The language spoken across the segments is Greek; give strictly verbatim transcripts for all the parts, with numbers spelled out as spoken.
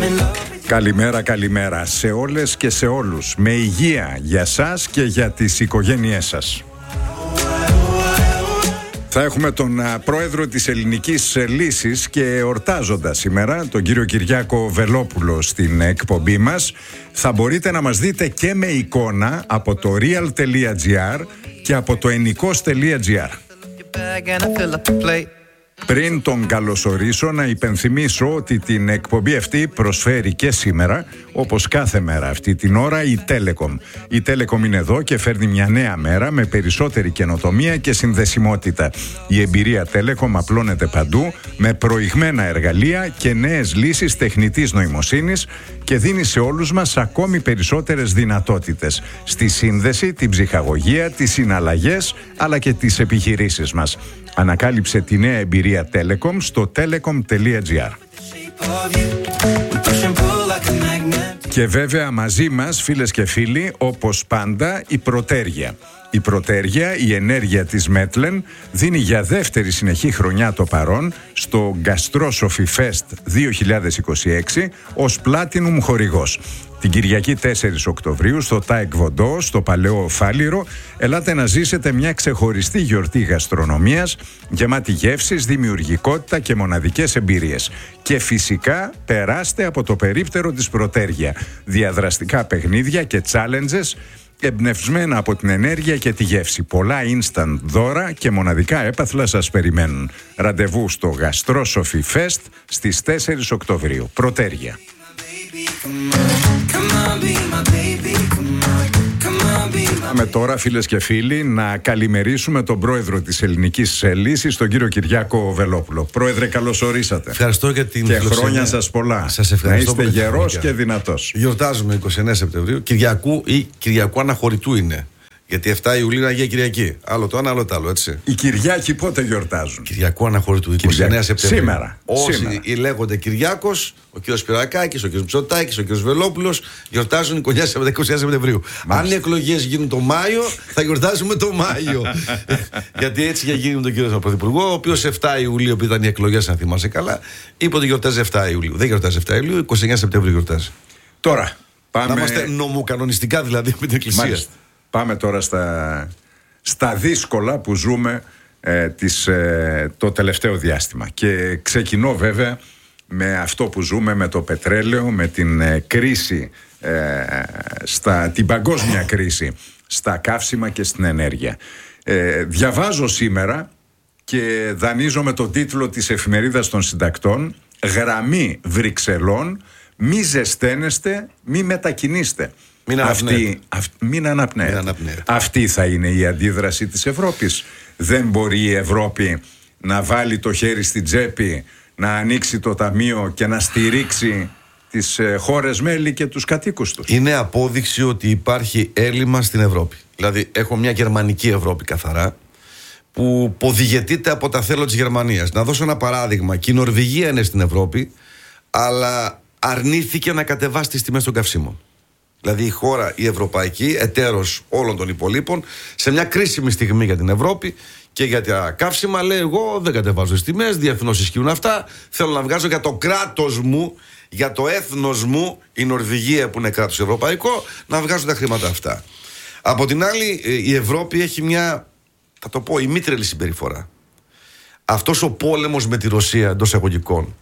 Καλημέρα, καλημέρα σε όλες και σε όλους. Με υγεία για σας και για τις οικογένειές σας. Θα έχουμε τον πρόεδρο της Ελληνικής Λύσης και εορτάζοντα σήμερα, τον κύριο Κυριάκο Βελόπουλο, στην εκπομπή μας. Θα μπορείτε να μας δείτε και με εικόνα από το real.gr και από το ennikos.gr. Πριν τον καλωσορίσω, να υπενθυμίσω ότι την εκπομπή αυτή προσφέρει και σήμερα, όπως κάθε μέρα αυτή την ώρα, η Telecom. Η Telecom είναι εδώ και φέρνει μια νέα μέρα με περισσότερη καινοτομία και συνδεσιμότητα. Η εμπειρία Telecom απλώνεται παντού με προηγμένα εργαλεία και νέες λύσεις τεχνητής νοημοσύνης και δίνει σε όλους μας ακόμη περισσότερες δυνατότητες στη σύνδεση, την ψυχαγωγία, τις συναλλαγές αλλά και τις επιχειρήσεις μας. Ανακάλυψε τη νέα εμπειρία Telecom στο telecom.gr. Και βέβαια μαζί μας, φίλες και φίλοι, όπως πάντα, η Πρωτέργεια. Η Πρωτέργεια, η ενέργεια της Μέτλεν, δίνει για δεύτερη συνεχή χρονιά το παρόν στο Gastrosophy Fest δύο χιλιάδες είκοσι έξι ως Platinum χορηγός. Την Κυριακή τέσσερις Οκτωβρίου στο Τάικ Βοντό, στο Παλαιό Φάληρο, ελάτε να ζήσετε μια ξεχωριστή γιορτή γαστρονομίας, γεμάτη γεύσεις, δημιουργικότητα και μοναδικές εμπειρίες. Και φυσικά περάστε από το περίπτερο της Πρωτέργεια. Διαδραστικά παιχνίδια και challenges, εμπνευσμένα από την ενέργεια και τη γεύση. Πολλά instant δώρα και μοναδικά έπαθλα σας περιμένουν. Ραντεβού στο Gastrosophy Fest στις τέσσερις Οκτωβρίου. Πρωτέργεια. Πάμε τώρα, φίλες και φίλοι, να καλημερίσουμε τον πρόεδρο της Ελληνικής Λύσης, τον κύριο Κυριάκο Βελόπουλο. Πρόεδρε, καλώς ορίσατε. Ευχαριστώ για την και χρόνια σας πολλά. Σας ευχαριστώ. Να είστε γερός και δυνατός. Γιορτάζουμε είκοσι εννέα Σεπτεμβρίου, Κυριακού ή Κυριακού Αναχωρητού είναι. Γιατί εφτά Ιουλίου είναι Αγία Κυριακή. Άλλο το ένα, άλλο το άλλο, έτσι. Οι Κυριάκοι πότε γιορτάζουν? Κυριακού Αναχωρητού, είκοσι εννέα Σεπτεμβρίου. Σήμερα. Όσοι Σήμερα. λέγονται Κυριάκος, ο κ. Σπυρακάκης, ο κ. Μητσοτάκης, ο κ. Βελόπουλος, γιορτάζουν είκοσι εννέα Σεπτεμβρίου. Αν οι εκλογές γίνουν το Μάιο, θα γιορτάζουμε το Μάιο. Γιατί έτσι για γίνει με τον κύριο Πρωθυπουργό, ο οποίος εφτά Ιουλίου, που ήταν οι εκλογές, αν θυμάσαι καλά, είπε ότι γιορτάζει εφτά Ιουλίου. Δεν γιορτάζει εφτά Ιουλίου, είκοσι εννέα Σεπτεμβρίου γιορτάζει. Τώρα. Πάμε... Να είμαστε νομοκανονιστικά δηλαδή με την Εκκλησία. Μάλιστα. Πάμε τώρα στα, στα δύσκολα που ζούμε ε, τις, ε, το τελευταίο διάστημα. Και ξεκινώ βέβαια με αυτό που ζούμε, με το πετρέλαιο, με την ε, κρίση, ε, στα, την παγκόσμια κρίση στα καύσιμα και στην ενέργεια. Ε, διαβάζω σήμερα και δανείζω με τον τίτλο της Εφημερίδας των Συντακτών, «Γραμμή Βρυξελών, μη ζεσταίνεστε, μη μετακινήστε». Μην Αυτή, αυ, μην αναπνέετε. αναπνέετε. Αυτή θα είναι η αντίδραση της Ευρώπης. Δεν μπορεί η Ευρώπη να βάλει το χέρι στην τσέπη, να ανοίξει το ταμείο και να στηρίξει τις ε, χώρες μέλη και τους κατοίκους τους. Είναι απόδειξη ότι υπάρχει έλλειμμα στην Ευρώπη. Δηλαδή έχω μια γερμανική Ευρώπη καθαρά, που ποδηγετείται από τα θέλω της Γερμανίας. Να δώσω ένα παράδειγμα. Και η Νορβηγία είναι στην Ευρώπη, αλλά αρνήθηκε να κατεβάσει τις τιμές των καυσίμων. Δηλαδή η χώρα, η ευρωπαϊκή, εταίρος όλων των υπολείπων, σε μια κρίσιμη στιγμή για την Ευρώπη και για τα καύσιμα, λέει: εγώ δεν κατεβάζω τις τιμές, διεθνώς ισχύουν αυτά. Θέλω να βγάζω για το κράτος μου, για το έθνος μου, η Νορβηγία που είναι κράτος ευρωπαϊκό, να βγάζω τα χρήματα αυτά. Από την άλλη, η Ευρώπη έχει μια, θα το πω, ημίτρελη συμπεριφορά. Αυτός ο πόλεμος με τη Ρωσία, εντός εισαγωγικών,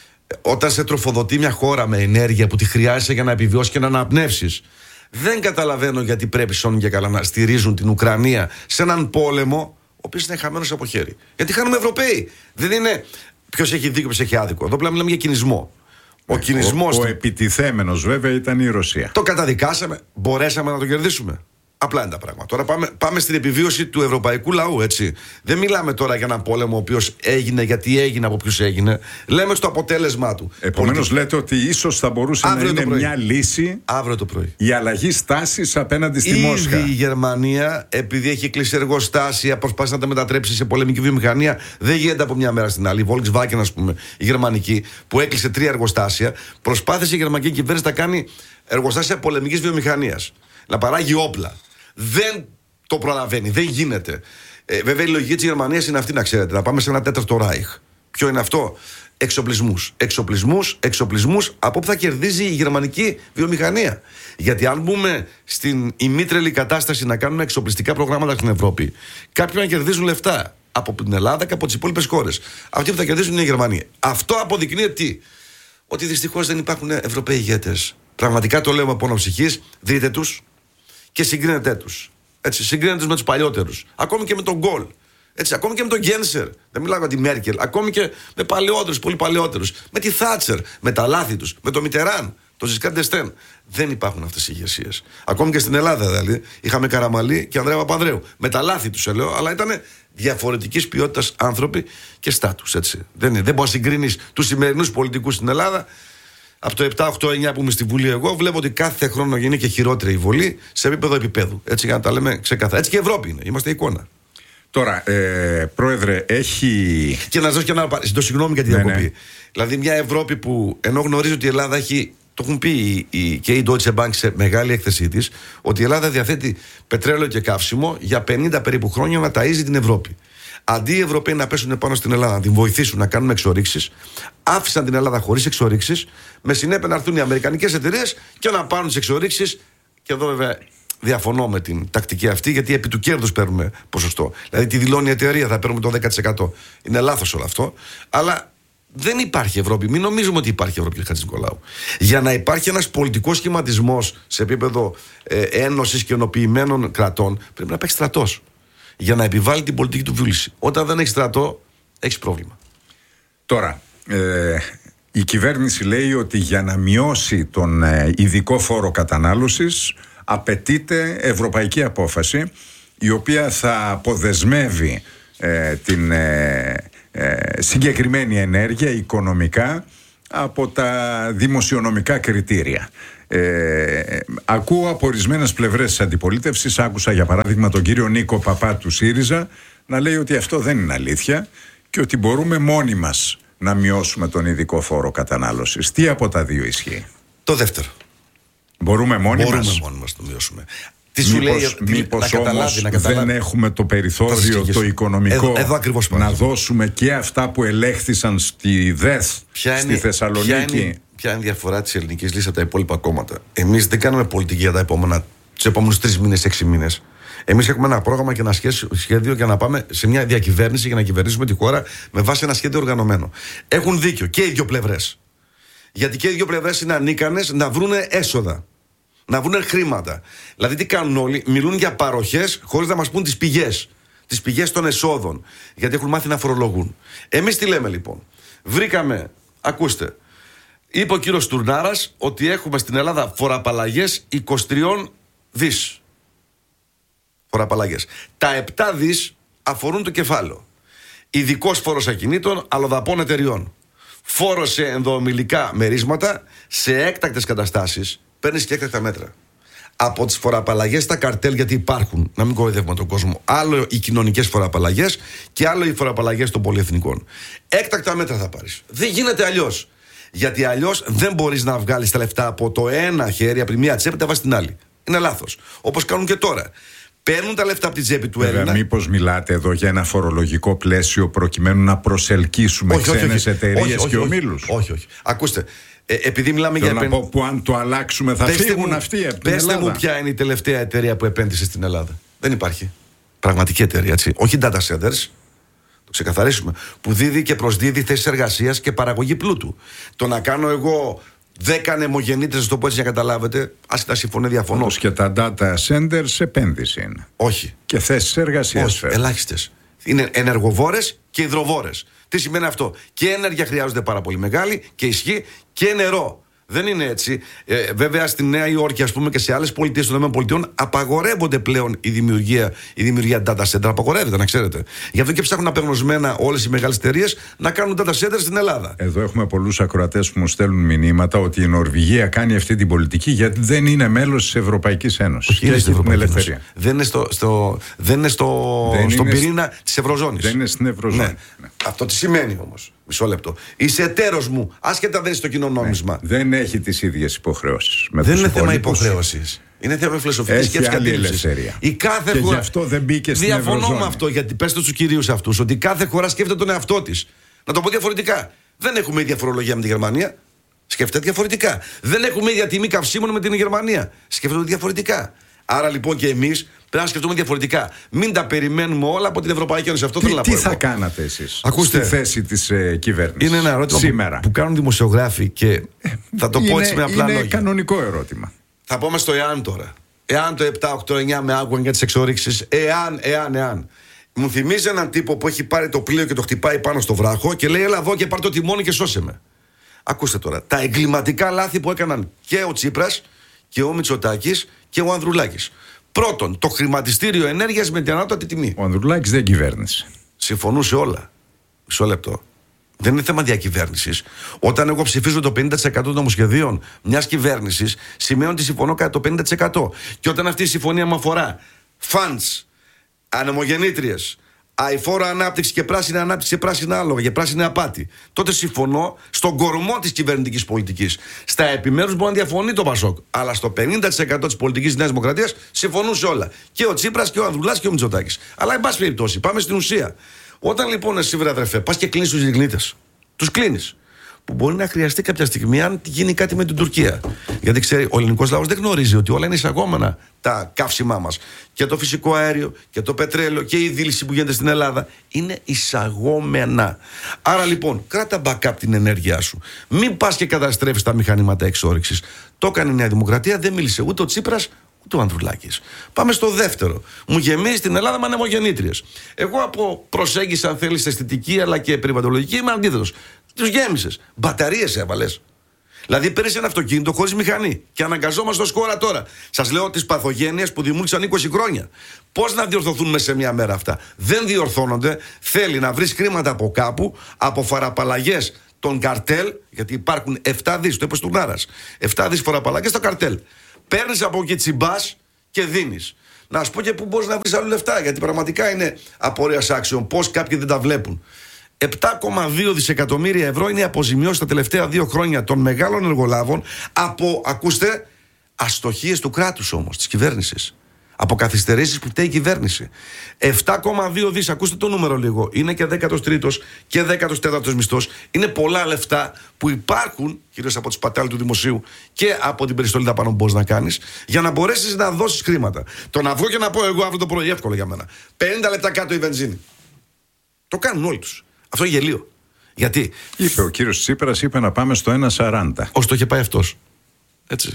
όταν σε τροφοδοτεί μια χώρα με ενέργεια που τη χρειάζεσαι για να επιβιώσεις και να αναπνεύσεις, δεν καταλαβαίνω γιατί πρέπει σώνουν και καλά να στηρίζουν την Ουκρανία σε έναν πόλεμο ο οποίος είναι χαμένος από χέρι. Γιατί χάνουμε Ευρωπαίοι. Δεν είναι ποιος έχει δίκιο, ποιος έχει άδικο. Εδώ πλέον μιλάμε για κινησμό. Ο, ναι, κινησμός ο, ο του... επιτιθέμενος βέβαια ήταν η Ρωσία. Το καταδικάσαμε, μπορέσαμε να το κερδίσουμε. Απλά είναι τα πράγματα. Τώρα πάμε, πάμε στην επιβίωση του ευρωπαϊκού λαού, έτσι. Δεν μιλάμε τώρα για έναν πόλεμο ο οποίος έγινε, γιατί έγινε, από ποιους έγινε. Λέμε στο αποτέλεσμά του. Επομένως, Πολιτι... λέτε ότι ίσως θα μπορούσε αύριο να είναι μια λύση. Αύριο το πρωί. Η αλλαγή στάσης απέναντι στη Ήδη Μόσχα. Η Γερμανία, επειδή έχει κλείσει εργοστάσια, προσπάθησε να τα μετατρέψει σε πολεμική βιομηχανία. Δεν γίνεται από μια μέρα στην άλλη. Η Volkswagen, ας πούμε, η γερμανική, που έκλεισε τρία εργοστάσια, προσπάθησε η γερμανική κυβέρνηση να κάνει εργοστάσια πολεμικής βιομηχανίας. Να παράγει όπλα. Δεν το προλαβαίνει, δεν γίνεται. Ε, βέβαια η λογική της Γερμανίας είναι αυτή, να ξέρετε, να πάμε σε ένα τέταρτο Ράιχ. Ποιο είναι αυτό? εξοπλισμούς. Εξοπλισμούς, εξοπλισμούς από όπου θα κερδίζει η γερμανική βιομηχανία. Γιατί αν μπούμε στην ημίτρελη κατάσταση να κάνουμε εξοπλιστικά προγράμματα στην Ευρώπη, κάποιοι να κερδίζουν λεφτά από την Ελλάδα και από τις υπόλοιπες χώρες. Αυτοί που θα κερδίζουν είναι η Γερμανία. Αυτό αποδεικνύει τι? Ότι δυστυχώς δεν υπάρχουν Ευρωπαίοι ηγέτες. Πραγματικά το λέω με πόνο ψυχής. Δείτε τους και συγκρίνετε τους. Έτσι, συγκρίνετε τους με τους παλιότερους. Ακόμη και με τον Γκολ. Έτσι, ακόμη και με τον Γκένσερ. Δεν μιλάω για τη Μέρκελ. Ακόμη και με παλαιότερους, πολύ παλαιότερους. Με τη Θάτσερ, με τα λάθη τους. Με τον Μιτεράν, τον Ζισκάρ ντ'Εστέν. Δεν υπάρχουν αυτές οι ηγεσίες. Ακόμη και στην Ελλάδα δηλαδή. Είχαμε Καραμαλή και Ανδρέα Παπανδρέου. Με τα λάθη τους, λέω, αλλά ήταν διαφορετικής ποιότητας άνθρωποι και στάτους. Έτσι. Δεν, δεν μπορεί να συγκρίνεις τους σημερινούς πολιτικούς στην Ελλάδα. Από το επτά, οκτώ, εννιά που είμαι στη Βουλή, εγώ βλέπω ότι κάθε χρόνο γίνει και χειρότερη η Βουλή σε επίπεδο επίπεδου. Έτσι, για να τα λέμε ξεκάθαρα. Έτσι και η Ευρώπη είναι. Είμαστε εικόνα. Τώρα, ε, Πρόεδρε, έχει. Και να σα δώσω και ένα. Το συγγνώμη για τη διακοπή. Ναι, ναι. Δηλαδή, μια Ευρώπη που ενώ γνωρίζει ότι η Ελλάδα έχει. Το έχουν πει η, η, και η Deutsche Bank σε μεγάλη έκθεσή της, ότι η Ελλάδα διαθέτει πετρέλαιο και καύσιμο για πενήντα περίπου χρόνια να ταΐζει την Ευρώπη. Αντί οι Ευρωπαίοι να πέσουν πάνω στην Ελλάδα, να την βοηθήσουν να κάνουν εξορίξεις, άφησαν την Ελλάδα χωρίς εξορίξεις, με συνέπεια να έρθουν οι αμερικανικές εταιρείες και να πάρουν τις εξορίξεις. Και εδώ βέβαια διαφωνώ με την τακτική αυτή, γιατί επί του κέρδους παίρνουμε ποσοστό. Δηλαδή τη δηλώνει η εταιρεία, θα παίρνουμε το δέκα τοις εκατό. Είναι λάθος όλο αυτό. Αλλά δεν υπάρχει Ευρώπη. Μην νομίζουμε ότι υπάρχει Ευρώπη, κύριε Χατζηνικολάου. Για να υπάρχει ένας πολιτικός σχηματισμός σε επίπεδο ε, ένωσης και ενοποιημένων κρατών, πρέπει να υπάρχει στρατός. Για να επιβάλλει την πολιτική του βούληση. Όταν δεν έχει στρατό, έχει πρόβλημα. Τώρα, ε, η κυβέρνηση λέει ότι για να μειώσει τον ε, ειδικό φόρο κατανάλωσης απαιτείται ευρωπαϊκή απόφαση, η οποία θα αποδεσμεύει ε, την ε, ε, συγκεκριμένη ενέργεια οικονομικά από τα δημοσιονομικά κριτήρια. Ε, ακούω από ορισμένες πλευρές της αντιπολίτευσης, άκουσα για παράδειγμα τον κύριο Νίκο Παπά του ΣΥΡΙΖΑ να λέει ότι αυτό δεν είναι αλήθεια και ότι μπορούμε μόνοι μας να μειώσουμε τον ειδικό φόρο κατανάλωσης. Τι από τα δύο ισχύει? Το δεύτερο. Μπορούμε μόνοι μπορούμε μας. μόνοι μας να το μειώσουμε. Τι σου μήπως, λέει, μήπως να όμως να δεν έχουμε το περιθώριο το οικονομικό εδώ, εδώ να δώσουμε και αυτά που ελέγχθησαν στη ΔΕΘ, ποια στη είναι, Θεσσαλονίκη? Ποια είναι, ποια είναι η διαφορά της ελληνικής λύσης από τα υπόλοιπα κόμματα? Εμείς δεν κάνουμε πολιτική για τα επόμενα, τους επόμενους τρεις μήνες, έξι μήνες. Εμείς έχουμε ένα πρόγραμμα και ένα σχέδιο για να πάμε σε μια διακυβέρνηση για να κυβερνήσουμε τη χώρα με βάση ένα σχέδιο οργανωμένο. Έχουν δίκιο και οι δύο πλευρές. Γιατί και οι δύο πλευρές είναι ανίκανες να βρούνε έσοδα. Να βρουν χρήματα. Δηλαδή, τι κάνουν όλοι? Μιλούν για παροχές χωρίς να μας πούν τις πηγές. Τις πηγές των εσόδων. Γιατί έχουν μάθει να φορολογούν. Εμείς τι λέμε λοιπόν? Βρήκαμε, ακούστε, είπε ο κύριος Τουρνάρας ότι έχουμε στην Ελλάδα φοροαπαλλαγές είκοσι τρία δις. Φοροαπαλλαγές. Τα επτά δις αφορούν το κεφάλαιο. Ειδικός φόρος ακινήτων αλλοδαπών εταιριών. Φόρος σε ενδοομιλικά μερίσματα, σε έκτακτες καταστάσεις. Παίρνεις και έκτακτα μέτρα. Από τις φοροαπαλλαγές στα καρτέλ, γιατί υπάρχουν, να μην κοροϊδεύουμε τον κόσμο. Άλλο οι κοινωνικές φοροαπαλλαγές και άλλο οι φοροαπαλλαγές των πολυεθνικών. Έκτακτα μέτρα θα πάρεις. Δεν γίνεται αλλιώς. Γιατί αλλιώς δεν μπορείς να βγάλεις τα λεφτά από το ένα χέρι, από τη μία τσέπη, τα βάζεις στην άλλη. Είναι λάθος. Όπως κάνουν και τώρα. Παίρνουν τα λεφτά από την τσέπη του Έλληνα. Μήπως μιλάτε εδώ για ένα φορολογικό πλαίσιο προκειμένου να προσελκύσουμε ξένες εταιρείες και ομίλους? Όχι, όχι. Ακούστε. Ε, επειδή μιλάμε Θέλω για να πω που αν το αλλάξουμε θα πέστε φύγουν μου, αυτοί από την πέστε Ελλάδα. μου ποια είναι η τελευταία εταιρεία που επένδυσε στην Ελλάδα? Δεν υπάρχει. Πραγματική εταιρεία, έτσι. Όχι data centers. Το ξεκαθαρίσουμε. Που δίδει και προσδίδει θέσεις εργασίας και παραγωγή πλούτου. Το να κάνω εγώ δέκα νεμογεννήτρες, να το πω έτσι για να καταλάβετε, άσχετα συμφωνώ, διαφωνώ. Όπως και τα data centers επένδυση είναι. Όχι. Και θέσεις εργασίας. Όχι, ελάχιστες. Είναι ενεργοβόρες και υδροβόρες. Τι σημαίνει αυτό? Και ενέργεια χρειάζονται πάρα πολύ μεγάλη και ισχύ και νερό. Δεν είναι έτσι. Ε, βέβαια στη Νέα Υόρκη, ας πούμε, και σε άλλες πολιτείες των ΗΠΑ απαγορεύονται πλέον η δημιουργία, η δημιουργία data center. Απαγορεύεται, να ξέρετε. Γι' αυτό και ψάχνουν απεγνωσμένα όλες οι μεγάλες εταιρείες να κάνουν data center στην Ελλάδα. Εδώ έχουμε πολλούς ακροατές που μου στέλνουν μηνύματα ότι η Νορβηγία κάνει αυτή την πολιτική γιατί δεν είναι μέλος της Ευρωπαϊκής Ένωσης. Και έχει την ελευθερία. Δεν είναι, στο, στο, δεν είναι στο, δεν στον είναι πυρήνα της Ευρωζώνης. Δεν είναι στην Ευρωζώνη. Ναι. Ναι. Αυτό τι σημαίνει όμως? Μισό λεπτό. Είσαι εταίρος μου, άσχετα δεν είσαι στο κοινό νόμισμα. Ναι. Δεν έχει τις ίδιες υποχρεώσεις. Δεν είναι θέμα υποχρέωσης. Είναι θέμα φιλοσοφικής σκέψης και αντίληψης. Η κάθε και χώρα... γι' αυτό δεν μπήκε στην Ευρωζώνη. Διαφωνώ με αυτό, γιατί πες τους κυρίους αυτούς ότι κάθε χώρα σκέφτεται τον εαυτό της. Να το πω διαφορετικά. Δεν έχουμε ίδια φορολογία με τη Γερμανία. Σκεφτείτε διαφορετικά. Δεν έχουμε ίδια τιμή καυσίμων με την Γερμανία. Σκεφτείτε διαφορετικά. Άρα λοιπόν και εμείς πρέπει να σκεφτούμε διαφορετικά. Μην τα περιμένουμε όλα από την Ευρωπαϊκή Ένωση. Αυτό τι, θέλω να πω. Τι θα εγώ. κάνατε εσείς Ακούστε, στη θέση της ε, κυβέρνησης? Είναι ένα ερώτημα σήμερα που, που κάνουν δημοσιογράφοι και θα το πω είναι, έτσι με απλά είναι λόγια. κανονικό ερώτημα. Θα πάμε στο εάν τώρα. Εάν το επτά, οκτώ, εννιά με άκουγαν για τις εξορίξεις, εάν, εάν, εάν. Μου θυμίζει έναν τύπο που έχει πάρει το πλοίο και το χτυπάει πάνω στο βράχο και λέει: έλα εδώ και πάρ' το τιμόνι και σώσε με. Ακούστε τώρα. Τα εγκληματικά λάθη που έκαναν και ο Τσίπρας και ο Μητσοτάκης και ο Ανδρουλάκης. Πρώτον, το χρηματιστήριο ενέργειας με την ανώτατη τιμή. Ο Ανδρουλάκης δεν κυβέρνησε. Συμφωνούσε όλα. Μισό λεπτό. Δεν είναι θέμα διακυβέρνησης. Όταν εγώ ψηφίζω το πενήντα τοις εκατό των νομοσχεδίων μιας κυβέρνησης, σημαίνει ότι συμφωνώ κατά το πενήντα τοις εκατό. Και όταν αυτή η συμφωνία μου αφορά funds, ανεμογεννήτριες, αηφόρο ανάπτυξη και πράσινη ανάπτυξη και πράσινα άλογα και πράσινη απάτη, τότε συμφωνώ στον κορμό της κυβερνητικής πολιτικής. Στα επιμέρους μπορεί να διαφωνεί το Πασόκ. Αλλά στο πενήντα τοις εκατό της πολιτικής της Νέας Δημοκρατίας συμφωνούσε όλα. Και ο Τσίπρας και ο Ανδρουλάς και ο Μητσοτάκης. Αλλά εν πάση περιπτώσει, πάμε στην ουσία. Όταν λοιπόν εσύ, βρε αδερφέ, πας και κλείνεις τους λιγνίτες, τους κλείνεις. Που μπορεί να χρειαστεί κάποια στιγμή αν γίνει κάτι με την Τουρκία. Γιατί ξέρει, ο ελληνικός λαός δεν γνωρίζει ότι όλα είναι εισαγόμενα τα καύσιμά μας. Και το φυσικό αέριο και το πετρέλαιο και η δίληση που γίνεται στην Ελλάδα είναι εισαγόμενα. Άρα λοιπόν, κράτα backup την ενέργειά σου. Μην πας και καταστρέφεις τα μηχανήματα εξόρυξης. Το έκανε η Νέα Δημοκρατία, δεν μίλησε ούτε ο Τσίπρας ούτε ο Ανδρουλάκης. Πάμε στο δεύτερο. Μου γεμίζει στην Ελλάδα με ανεμογεννήτριες. Εγώ από προσέγγιση, αν θέλεις, αισθητική αλλά και περιβαλλοντολογική, είμαι αντίθετος. Τους γέμισες. Μπαταρίες έβαλες. Δηλαδή παίρνεις ένα αυτοκίνητο χωρίς μηχανή και αναγκαζόμαστε ως χώρα τώρα. Σας λέω τις παθογένειες που δημιούργησαν είκοσι χρόνια. Πώς να διορθωθούν μέσα σε μια μέρα αυτά? Δεν διορθώνονται. Θέλει να βρεις χρήματα από κάπου, από φοραπαλλαγές των καρτέλ, γιατί υπάρχουν επτά δις, το είπε Στουρνάρας. επτά δις φοραπαλλαγές στο καρτέλ. Παίρνεις από εκεί τσιμπάς και δίνεις. Να σου πω και πού μπορείς να βρεις άλλα λεφτά, γιατί πραγματικά είναι απορίας άξιων. Πώς κάποιοι δεν τα βλέπουν. επτά κόμμα δύο δισεκατομμύρια ευρώ είναι η αποζημιώση τα τελευταία δύο χρόνια των μεγάλων εργολάβων από, ακούστε, αστοχίες του κράτους όμως, της κυβέρνησης. Από καθυστερήσεις που φταίει η κυβέρνηση. επτά κόμμα δύο δις, ακούστε το νούμερο λίγο. Είναι και δέκατος τρίτος και δέκατος τέταρτος μισθός. Είναι πολλά λεφτά που υπάρχουν, κυρίως από τις πατάλοι του δημοσίου και από την περιστολή δαπανών που μπορείς να κάνεις, για να μπορέσεις να δώσεις χρήματα. Το να βγω και να πω εγώ αύριο το πρωί, εύκολο για μένα. πενήντα λεπτά κάτω η βενζίνη. Το κάνουν όλοι τους. Αυτό είναι γελίο. Γιατί? Είπε ο κύριος Τσίπρας, είπε να πάμε στο ένα σαράντα. Ως το είχε πάει αυτός. Έτσι.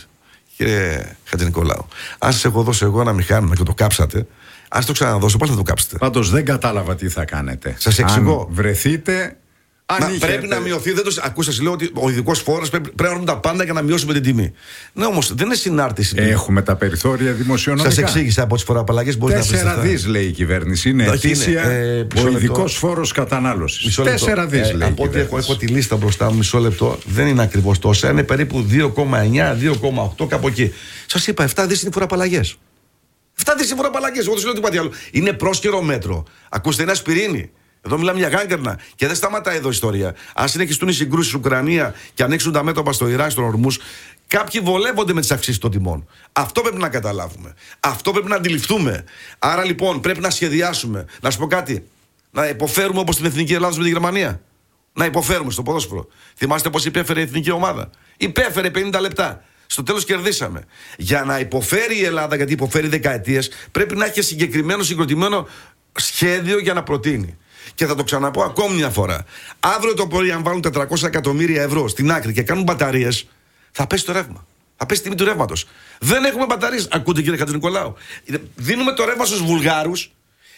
Κύριε Χατζηνικολάου, αν σας έχω δώσει εγώ ένα μηχάνημα και το κάψατε, αν το ξαναδώσω, πάλι θα το κάψετε. Πάντως δεν κατάλαβα τι θα κάνετε. Σας εξηγώ. Αν βρεθείτε. Αν Μα είχετε... πρέπει να μειωθεί. Δεν το... Ακούστε, σας λέω ότι ο ειδικός φόρος πρέπει, πρέπει να βρούμε τα πάντα για να μειώσουμε την τιμή. Ναι, όμως δεν είναι συνάρτηση. Έχουμε τα περιθώρια δημοσιονομικά. Σας εξήγησα από τις φοροαπαλλαγές μπορεί να βρείτε. Τέσσερα δις λέει η κυβέρνηση. Είναι ετήσια ε, ο ειδικός φόρος κατανάλωσης. Τέσσερα δις λέει. Από ό,τι έχω, έχω τη λίστα μπροστά μου, μισό λεπτό. Δεν είναι ακριβώς τόσα. Είναι περίπου δύο κόμμα εννιά, δύο κόμμα οκτώ, κάπου εκεί. Σας είπα, επτά δις είναι φοροαπαλλαγές. επτά δις είναι φοροαπαλλαγές. Εγώ δεν σου λέω τίποτα άλλο. Είναι πρόσκαιρο μέτρο. Ακούστε, είναι ασπιρίνη. Εδώ μιλάμε για γάγκερνα και δεν σταματάει εδώ η ιστορία. Αν συνεχιστούν οι συγκρούσεις στην Ουκρανία και ανοίξουν τα μέτωπα στο Ιράν, στον Ορμούς, κάποιοι βολεύονται με τις αυξήσεις των τιμών. Αυτό πρέπει να καταλάβουμε. Αυτό πρέπει να αντιληφθούμε. Άρα λοιπόν πρέπει να σχεδιάσουμε. Να σου πω κάτι. Να υποφέρουμε όπως την Εθνική Ελλάδα με τη Γερμανία. Να υποφέρουμε στο ποδόσφαιρο. Θυμάστε πώς υπέφερε η εθνική ομάδα? Υπέφερε πενήντα λεπτά. Στο τέλος κερδίσαμε. Για να υποφέρει η Ελλάδα, γιατί υποφέρει δεκαετίες, πρέπει να έχει συγκεκριμένο συγκροτημένο σχέδιο για να προτείνει. Και θα το ξαναπώ ακόμη μια φορά. Αύριο το πρωί, αν βάλουν τετρακόσια εκατομμύρια ευρώ στην άκρη και κάνουν μπαταρίες, θα πέσει το ρεύμα. Θα πέσει η τιμή του ρεύματος. Δεν έχουμε μπαταρίες. Ακούτε, κύριε Χατζηνικολάου. Δίνουμε το ρεύμα στους Βουλγάρους.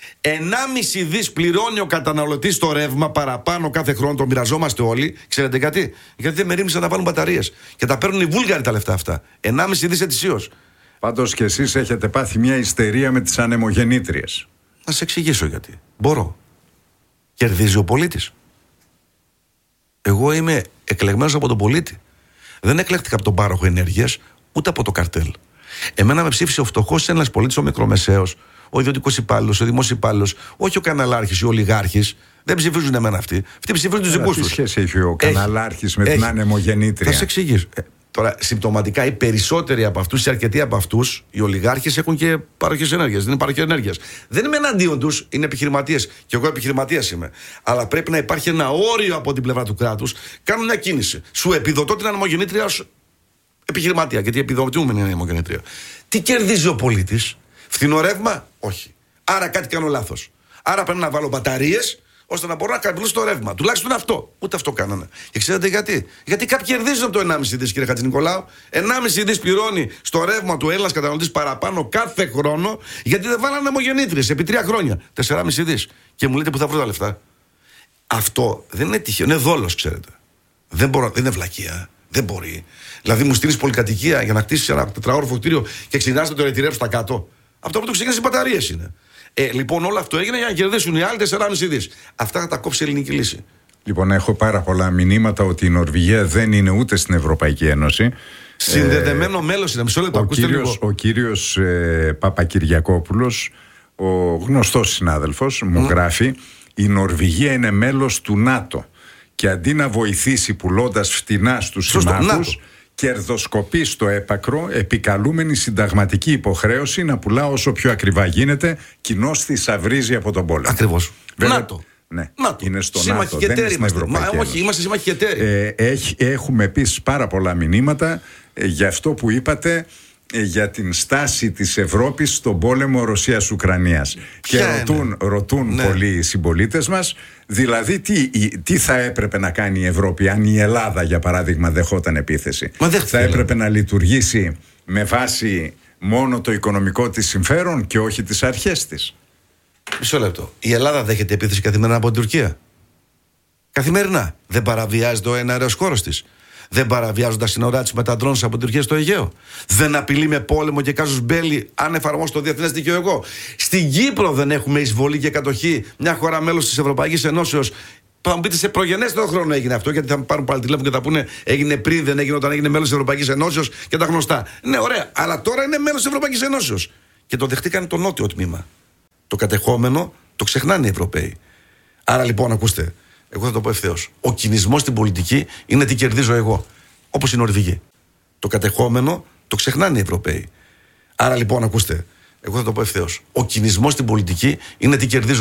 ενάμιση δις πληρώνει ο καταναλωτής το ρεύμα παραπάνω κάθε χρόνο. Το μοιραζόμαστε όλοι. Ξέρετε γιατί? Γιατί δεν μερίμνησαν να βάλουν μπαταρίες. Και τα παίρνουν οι Βούλγαροι τα λεφτά αυτά. ενάμιση δις ετησίως. Πάντως και εσείς έχετε πάθει μια ιστερία με τις ανεμογεννήτριες. Να σε εξηγήσω γιατί. Μπορώ. Κερδίζει ο πολίτης. Εγώ είμαι εκλεγμένος από τον πολίτη. Δεν εκλέχτηκα από τον πάροχο ενέργειας, ούτε από το καρτέλ. Εμένα με ψήφισε ο φτωχός ένας πολίτης, ο μικρομεσαίος, ο ιδιωτικός υπάλληλος, ο δημόσιος υπάλληλος, όχι ο καναλάρχης ή ο ολιγάρχης. Δεν ψηφίζουν εμένα αυτοί. Αυτοί ψηφίζουν τους δικούς τους. Τι σχέση έχει ο καναλάρχης με έχει. την ανεμογεννήτρια? Θα σε εξηγήσω. Ε, Τώρα, συμπτωματικά οι περισσότεροι από αυτούς, οι αρκετοί από αυτούς, οι ολιγάρχες έχουν και παροχές ενέργειας. Δεν είναι παροχή ενέργειας. Δεν είμαι εναντίον τους, είναι επιχειρηματίες. Και εγώ επιχειρηματίας είμαι. Αλλά πρέπει να υπάρχει ένα όριο από την πλευρά του κράτους. Κάνουν μια κίνηση. Σου επιδοτώ την ανεμογεννήτρια ως επιχειρηματία. Γιατί επιδοτούμε την ανεμογεννήτρια. Τι κερδίζει ο πολίτης? Φθηνό ρεύμα? Όχι. Άρα κάτι κάνω λάθος. Άρα πρέπει να βάλω μπαταρίες, ώστε να μπορώ να καλύπτω το ρεύμα. Τουλάχιστον αυτό. Ούτε αυτό κάνανε. Και ξέρετε γιατί? Γιατί κάποιοι κερδίζουν από το ενάμιση δις, κύριε Χατζηνικολάου. ενάμιση δις πληρώνει στο ρεύμα του Έλληνας καταναλωτής παραπάνω κάθε χρόνο, γιατί δεν βάλανε ανεμογεννήτριες επί τρία χρόνια. τεσσεράμισι δις. Και μου λέτε που θα βρω τα λεφτά. Αυτό δεν είναι τυχαίο. Είναι δόλος, ξέρετε. Δεν, μπορώ, δεν είναι βλακεία. Δεν μπορεί. Δηλαδή, μου στείλει πολυκατοικία για να χτίσει ένα τετραόροφο κτίριο και ξεκινάς το ρετυρέ στα κάτω. Αυτό που το ξεκίνησε οι μπαταρίες είναι. Ε, λοιπόν, όλο αυτό έγινε για να κερδίσουν οι άλλοι τεσσεράμισι δις. Αυτά θα τα κόψει η ελληνική λύση. Λοιπόν, έχω πάρα πολλά μηνύματα ότι η Νορβηγία δεν είναι ούτε στην Ευρωπαϊκή Ένωση. Συνδεδεμένο ε, μέλος είναι. Μισό λεπτό, ο, κύριος, ο κύριος ε, Παπακυριακόπουλος, ο γνωστός συνάδελφος, μου mm. γράφει: η Νορβηγία είναι μέλος του ΝΑΤΟ. Και αντί να βοηθήσει πουλώντας φτηνά στους συμμάχους, κερδοσκοπεί στο έπακρο, επικαλούμενη συνταγματική υποχρέωση να πουλά όσο πιο ακριβά γίνεται, κοινώς θησαυρίζει από τον πόλεμο. Ακριβώς. ΝΑΤΟ. Ναι, ΝΑΤΟ. Είναι στο σύμμαχοι ΝΑΤΟ, δεν είναι στην Ευρωπαϊκή Μα, Ένωση. Όχι, είμαστε σύμμαχοι και εταίροι. Ε, έχ, έχουμε επίσης πάρα πολλά μηνύματα ε, για αυτό που είπατε, ε, για την στάση της Ευρώπης στον πόλεμο Ρωσίας-Ουκρανίας. Και ρωτούν, ρωτούν ναι. πολλοί οι συμπολίτες μας, δηλαδή τι, τι θα έπρεπε να κάνει η Ευρώπη αν η Ελλάδα, για παράδειγμα, δεχόταν επίθεση. Μα θα έπρεπε να λειτουργήσει με βάση μόνο το οικονομικό της συμφέρον και όχι τις αρχές της. Μισό λεπτό. Η Ελλάδα δέχεται επίθεση καθημερινά από την Τουρκία. Καθημερινά. Δεν παραβιάζει το εναέριος χώρος της. Δεν παραβιάζουν τα σύνορά της με τα ντρόουν από την Τουρκία στο Αιγαίο. Δεν απειλεί με πόλεμο και κάζους μπέλι αν εφαρμόσει το διεθνές δίκαιο εγώ. Στην Κύπρο δεν έχουμε εισβολή και κατοχή, μια χώρα μέλος της Ευρωπαϊκής Ενώσεως. Θα μου πείτε σε προγενέστερο χρόνο έγινε αυτό, γιατί θα μου πάρουν πάλι τηλέφωνο και θα πούνε έγινε πριν, δεν έγινε όταν έγινε μέλος της Ευρωπαϊκής Ενώσεως και τα γνωστά. Ναι, ωραία, αλλά τώρα είναι μέλος της Ευρωπαϊκής Ενώσεως. Και το δεχτήκαν το νότιο τμήμα. Το κατεχόμενο το ξεχνάνε οι Ευρωπαίοι. Άρα λοιπόν, ακούστε, εγώ θα το πω ευθέως. Ο κινησμός στην πολιτική είναι τι κερδίζω εγώ. Όπως η Νορβηγοί. Το κατεχόμενο το ξεχνάνε οι Ευρωπαίοι. Άρα λοιπόν, ακούστε, εγώ θα το πω ευθέως. Ο κινησμός στην πολιτική είναι τι κερδίζω